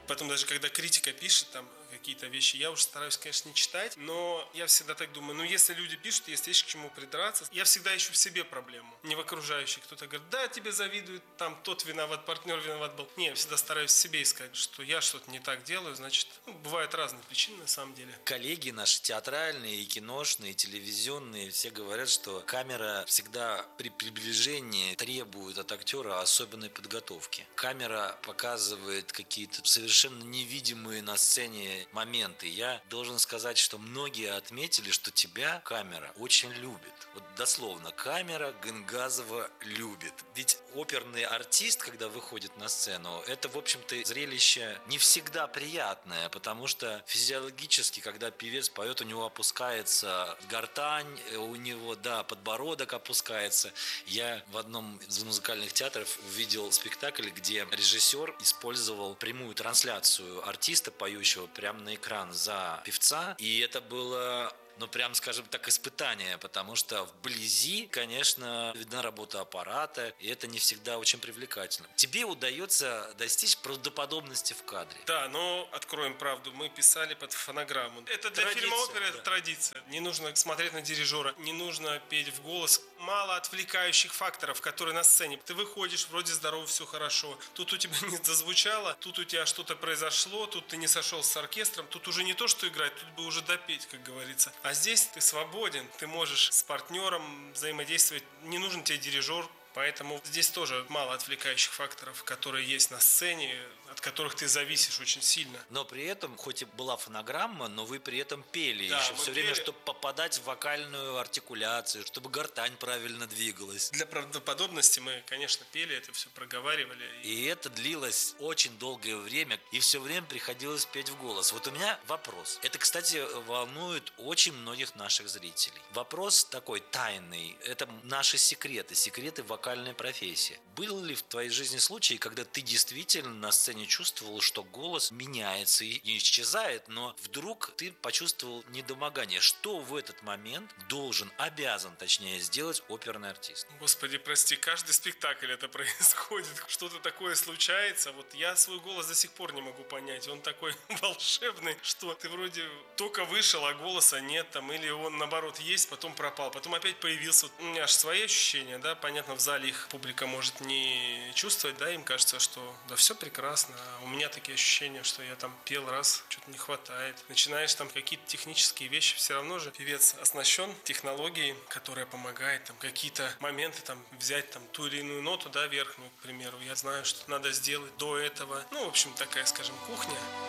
Потом даже когда критика пишет там какие-то вещи, я уже стараюсь, конечно, не читать, но я всегда так думаю, ну если люди пишут, есть к чему придраться. Я всегда ищу в себе проблему, не в окружающих. Кто-то говорит, да, тебе завидуют, там тот виноват, партнер виноват был. Не, я всегда стараюсь в себе искать, что я что-то не так делаю, значит, бывают разные причины на самом деле. Коллеги наши театральные, и киношные, и телевизионные, все говорят, что камера всегда при приближении требует от актера особенной подготовки. Камера показывает какие-то совершенно невидимые на сцене моменты. Я должен сказать, что многие отметили, что тебя камера очень любит. Вот дословно, камера Гынгазова любит. Ведь оперный артист, когда выходит на сцену, это, в общем-то, зрелище не всегда приятное, потому что физиологически, когда певец поет, у него опускается гортань, у него, да, подбородок опускается. Я в одном из музыкальных театров увидел спектакль, где режиссер использовал прямую трансляцию артиста, поющего, прямо на экран за певца, и это было... Ну, прям, скажем так, испытание, потому что вблизи, конечно, видна работа аппарата, и это не всегда очень привлекательно. Тебе удается достичь правдоподобности в кадре. Да, но откроем правду, мы писали под фонограмму. Это для фильма опера, это традиция. Не нужно смотреть на дирижера, не нужно петь в голос. Мало отвлекающих факторов, которые на сцене. Ты выходишь, вроде здорово, все хорошо. Тут у тебя не зазвучало, тут у тебя что-то произошло, тут ты не сошел с оркестром, тут уже не то, что играть, тут бы уже допеть, как говорится. А здесь ты свободен, ты можешь с партнером взаимодействовать, не нужен тебе дирижер, поэтому здесь тоже мало отвлекающих факторов, которые есть на сцене, от которых ты зависишь очень сильно. Но при этом, хоть и была фонограмма, но вы при этом пели Да, еще мы все пели. время, чтобы попадать в вокальную артикуляцию, чтобы гортань правильно двигалась. Для правдоподобности мы, конечно, пели, это все проговаривали. И это длилось очень долгое время, и все время приходилось петь в голос. Вот у меня вопрос. Это, кстати, волнует очень многих наших зрителей. Вопрос такой тайный. Это наши секреты, секреты вокальной профессии. Был ли в твоей жизни случаи, когда ты действительно на сцене чувствовал, что голос меняется и не исчезает, но вдруг ты почувствовал недомогание? Что в этот момент обязан, точнее, сделать оперный артист? Господи, прости, каждый спектакль это происходит. Что-то такое случается. Вот я свой голос до сих пор не могу понять. Он такой волшебный, что ты вроде только вышел, а голоса нет там. Или он, наоборот, есть, потом пропал. Потом опять появился. Вот у меня аж свои ощущения, да. Понятно, в зале их публика может не чувствовать, да. Им кажется, что да все прекрасно. А у меня такие ощущения, что я там пел раз, что-то не хватает. Начинаешь там какие-то технические вещи. Все равно же певец оснащен технологией, которая помогает там какие-то моменты там взять там ту или иную ноту, да, верхнюю, к примеру. Я знаю, что надо сделать до этого. Ну, в общем, такая, скажем, кухня.